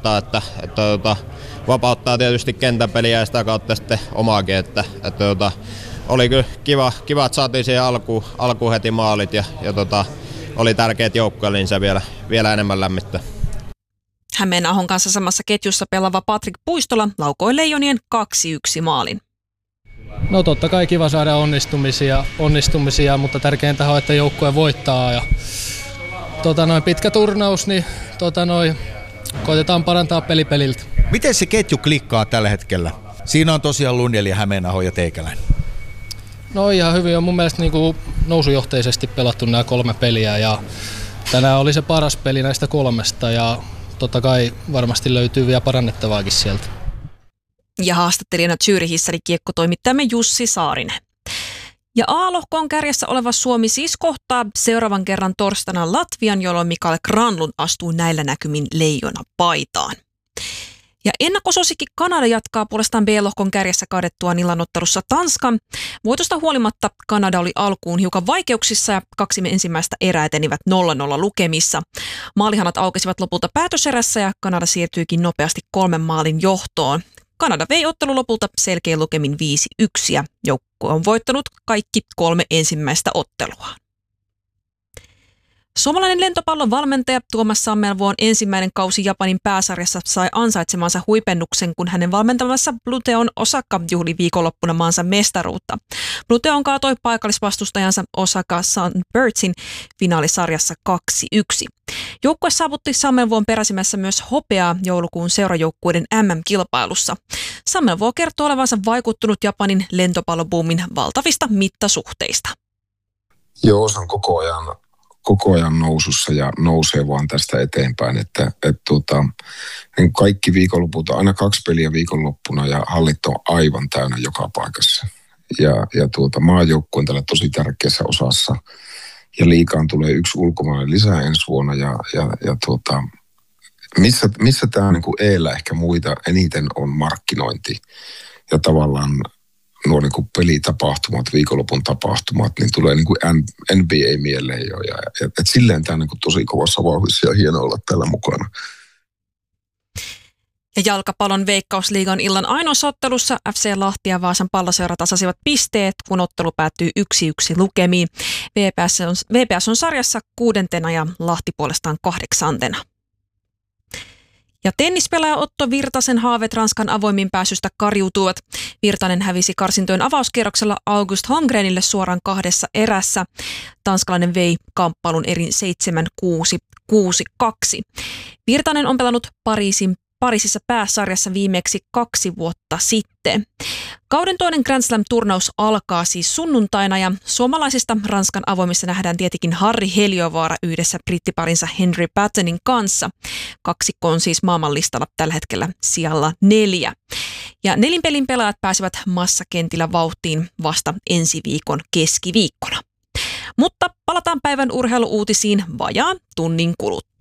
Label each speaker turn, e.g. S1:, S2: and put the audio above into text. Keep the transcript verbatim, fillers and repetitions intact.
S1: voittaa, että, että tota, vapauttaa tietysti kentäpeliä ja sitä kautta sitten omaakin, että, että tota, oli kyllä kiva, kiva, että saatiin siihen alkuun, alkuun heti maalit ja, ja tota, oli tärkeät joukkueelle, niin se vielä, vielä enemmän lämmittää.
S2: Hämeenahon kanssa samassa ketjussa pelaava Patrik Puistola laukoi Leijonien kaksi yksi maalin.
S3: No totta kai kiva saada onnistumisia, onnistumisia mutta tärkeintä on, että joukkue voittaa. Ja, tota noin, pitkä turnaus, niin tota noin, koitetaan parantaa pelipeliltä.
S4: Miten se ketju klikkaa tällä hetkellä? Siinä on tosiaan Lundell ja Hämeenaho ja Teikäläinen.
S3: No ihan hyvin on mun mielestä niin kuin nousujohteisesti pelattu nämä kolme peliä ja tänään oli se paras peli näistä kolmesta ja totta kai varmasti löytyy vielä parannettavaakin sieltä.
S2: Ja haastattelijana Zyrihissä oli kiekkotoimittajamme Jussi Saarinen. Ja A-lohkon kärjessä oleva Suomi siis kohtaa seuraavan kerran torstaina Latvian, jolloin Mikael Granlund astuu näillä näkymin leijona paitaan. Ja ennakkosuosikki Kanada jatkaa puolestaan B-lohkon kärjessä kaadettuaan illanottelussa Tanskan. Voitosta huolimatta Kanada oli alkuun hiukan vaikeuksissa ja kaksi ensimmäistä erää etenivät nolla nolla lukemissa. Maalihanat aukesivat lopulta päätöserässä ja Kanada siirtyikin nopeasti kolmen maalin johtoon. Kanada vei ottelu lopulta selkein lukemin viisi yksi ja joukkue on voittanut kaikki kolme ensimmäistä ottelua. Suomalainen lentopallon valmentaja Tuomas Sammelvuon ensimmäinen kausi Japanin pääsarjassa sai ansaitsemansa huipennuksen, kun hänen valmentamassa Bluteon Osaka juhli viikonloppuna maansa mestaruutta. Bluteon kaatoi paikallisvastustajansa Osaka Sunbirdsin finaalisarjassa kaksi yksi. Joukkue saavutti Sammelvuon peräsimässä myös hopeaa joulukuun seurajoukkueiden M M-kilpailussa. Sammelvuo kertoo olevansa vaikuttunut Japanin lentopallobuumin valtavista mittasuhteista.
S5: Joo, se on koko ajan koko ajan nousussa ja nousee vaan tästä eteenpäin, että et tuota, niin kaikki viikonloput, aina kaksi peliä viikonloppuna ja hallit on aivan täynnä joka paikassa. Ja, ja tuota, maajoukkue on tällä tosi tärkeässä osassa ja liigaan tulee yksi ulkomainen lisää ensi vuonna ja, ja, ja tuota, missä, missä tämä niin kuin Eellä ehkä muita eniten on markkinointi ja tavallaan nuo niin kuin pelitapahtumat, viikonlopun tapahtumat, niin tulee niin kuin N B A mieleen jo. Ja, et, et silleen tämä on niin kuin tosi kovassa vauhdissa ja hienoa olla täällä mukana.
S2: Ja jalkapallon Veikkausliigan illan ainoassa ottelussa F C Lahti ja Vaasan Palloseura tasasivat pisteet, kun ottelu päättyy yksi yksi lukemiin. V P S on, V P S on sarjassa kuudentena ja Lahti puolestaan kahdeksantena. Ja tennispelaaja Otto Virtasen haaveet Ranskan avoimiin pääsystä kariutuvat. Virtanen hävisi karsintojen avauskierroksella August Holmgrenille suoraan kahdessa erässä. Tanskalainen vei kamppailun erin seitsemän kuusi kuusi kaksi. Virtanen on pelannut Pariisin Pariisissa pääsarjassa viimeksi kaksi vuotta sitten. Kauden toinen Grand Slam-turnaus alkaa siis sunnuntaina ja suomalaisista Ranskan avoimissa nähdään tietenkin Harri Heliövaara yhdessä brittiparinsa Henry Pattonin kanssa. Kaksikko on siis maailmanlistalla tällä hetkellä sijalla neljä. Ja nelinpelin pelaajat pääsevät massakentillä vauhtiin vasta ensi viikon keskiviikkona. Mutta palataan päivän urheiluuutisiin vajaan tunnin kuluttua.